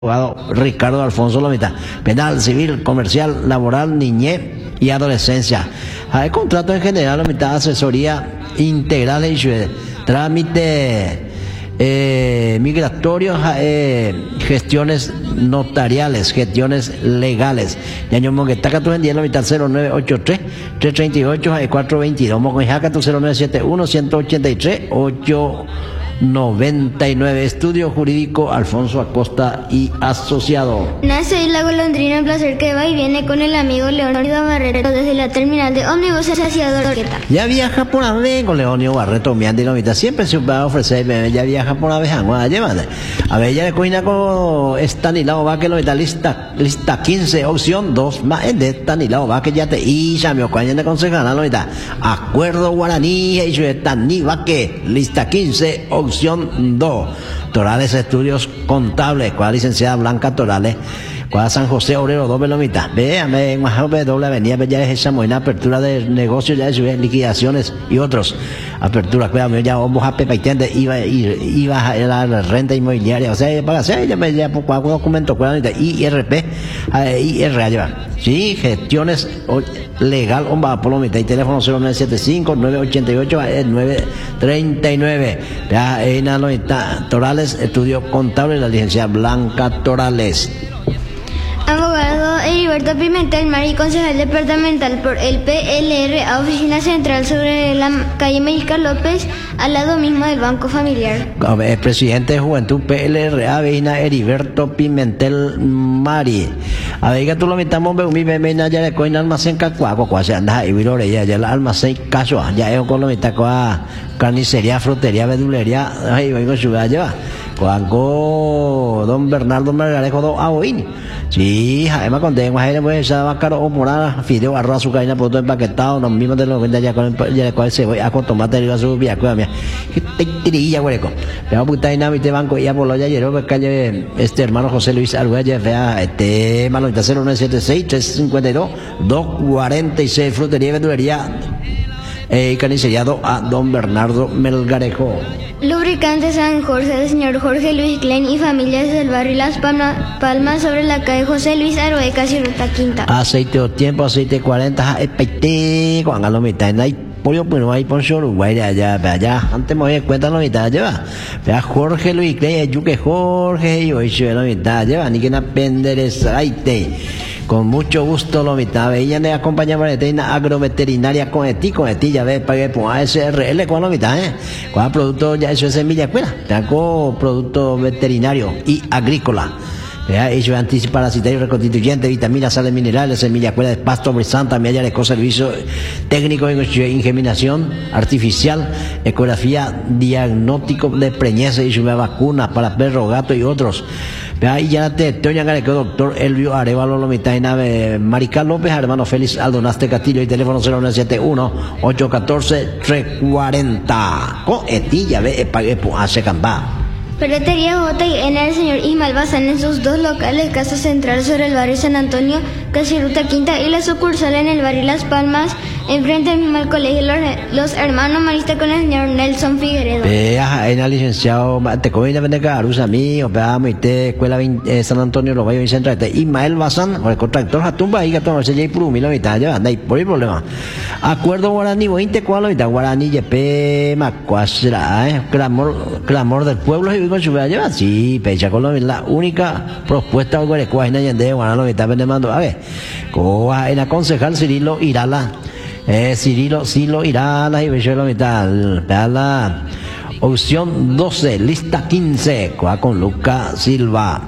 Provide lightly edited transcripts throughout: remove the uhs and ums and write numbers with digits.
Abogado Ricardo Alfonso Lomita. Penal, civil, comercial, laboral, niñez y adolescencia. Hay contrato en general, Lomita, asesoría integral y trámite migratorios, gestiones notariales, gestiones legales. Yaño Monguetaca tu en día Lomita 0983 338 422. Mocoijaca tu 0971 183 899. Estudio Jurídico Alfonso Acosta y Asociado. Nace la golondrina, un placer que va y viene con el amigo Leonardo Barreto desde la terminal de ómnibus hacia Dorqueta. Ya viaja por la vez con Leonardo Barreto, mi Lomita. Siempre se va a ofrecer, ya viaja por la vez, llévate. A ver, ya le coina con Estanislao Vázquez, Lomita, lista 15, opción 2, más de Estanislao Vázquez, ya te y ya me ocañan de concejal, Lomita. Acuerdo guaraní, y yo Estanislao Vázquez, lista 15, opción 2. Torales Estudios Contables, con la licenciada Blanca Torales, con San José Obrero Doble Lomita. Véame en doble avenida, ya es esa buena apertura de negocios, ya es liquidaciones y otros. Apertura, cuidado, ya vamos a pepaitende, iba a la renta inmobiliaria, o sea, para hacer, ya por cuatro documentos, IRP, IRA lleva. Sí, gestiones legal, por Lomita, y teléfono 0975 988 939. Ya, en la Lomita, Torales Estudio Contable, la licenciada Blanca Torales. Abogado Heriberto Pimentel Mari, concejal departamental por el PLR, a oficina central sobre la calle México López, al lado mismo del Banco Familiar. Presidente de Juventud PLR, Aveina Heriberto Pimentel Mari. Aveiga tú lo mitamos mi bebé ya le coin almacén cacuaco, cuase anda y virore ya el almacén caso, ya es con lo mitad carnicería, frutería, verdulería, ahí vengo a llevar. Cuando don Bernardo Margarejo do Aoín. Sí, además con tengo ahí pues esa vaca o morada, fideo, arroz, azúcar, y producto empaquetado, los mismos de los vende ya con cebolla, con tomate, y su vía, cuida mía. Tirilla, hueco. Pero puta y nada, te banco y a por lo ya llegó que calle hermano José Luis Arguella, vea Manolita 0976 352 246, frutería, verdulería y carnicería a don Bernardo Melgarejo. Lubricante San Jorge del señor Jorge Luis Klein y familias del barrio Las Palmas sobre la calle José Luis Aroe, casi ruta quinta. Aceite o tiempo, aceite 40, peite, con alomita, no hay pollo, pues no hay poncho Uruguay de allá, antes me voy a cuenta la mitad, lleva. Vea Jorge Luis Klein, yuque Jorge, y hoy se la mitad, lleva, ni que na pender aceite. Con mucho gusto, Lomita. Ella le acompaña a la agroveterinaria con eti, ya ves, pagué por ASRL con Lomita, con producto, ya eso es semilla escuela, con producto veterinario y agrícola. Ellos antiparasitario, reconstituyente, vitaminas, sales minerales, semilla escuela de pasto, brisanta, media de servicio técnico en ingeminación artificial, ecografía, diagnóstico de preñez y su vacuna para perro, gato y otros. Ahí ya te doctor Elvio Arevalo Lomita, Marical López, hermano Félix Aldonaste Castillo, y teléfono 0971 814 340. Con etilla ve pagué por hace campá. Ferretería J&N el señor Ismael Bazán en sus dos locales, Casa Central sobre el barrio San Antonio, casi ruta quinta, y la sucursal en el barrio Las Palmas, enfrente mismo al colegio Los Hermanos Maristas con el señor Nelson Figueredo. En el licenciado, te comienza a vender carusa mío, veamos, y te escuela San Antonio, los valles central, Ismael Bazán, con el contractor Jatumba, ahí que todo se lleva por la mitad, ya anda ahí por el problema. Acuerdo guaraní, 20 cuál, la mitad, guaraní, yepe, macuasra, clamor del pueblo, y con su lleva, sí, pecha con la única propuesta, guarecua, en Allende, guaraní, la mitad, vendemando, a ver, coa, en la concejal Cirilo Irala. Cirilo Irala y Bello la mitad, la opción 12, lista 15, con Luca Silva.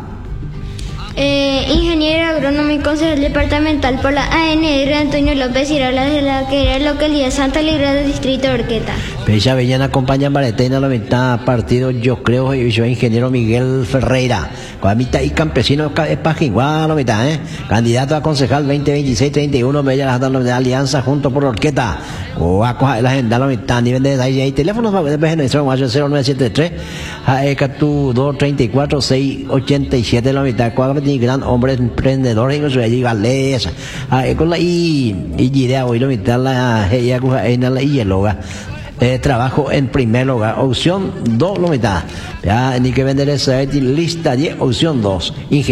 Ingeniero agrónomo y concejal departamental por la ANR Antonio López Irala de la que era localidad Santa Ligra del distrito de Orqueta. Pecha Bellana acompaña a Maretena la mitad partido, yo creo, y yo ingeniero Miguel Ferreira, con la mitad y campesino Pajiguá la mitad, candidato a concejal 2026-31, Bella de alianza junto por Orqueta, o a coger la agenda la mitad, nivel de ahí, teléfonos de nuestro 0973, tu 234 687 la mitad, ni gran hombre emprendedor, y con su galesa, con la y idea, hoy la mitad la ella en la y trabajo en primer lugar. Opción 2, lo mitad. Ya, ni que vender esa lista 10, opción 2.